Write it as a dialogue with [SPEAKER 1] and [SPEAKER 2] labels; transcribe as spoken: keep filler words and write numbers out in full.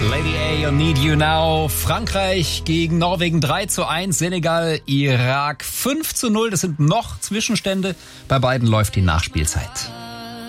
[SPEAKER 1] Lady A, I Need You Now. Frankreich gegen Norwegen drei zu eins. Senegal, Irak fünf zu null. Das sind noch Zwischenstände. Bei beiden läuft die Nachspielzeit.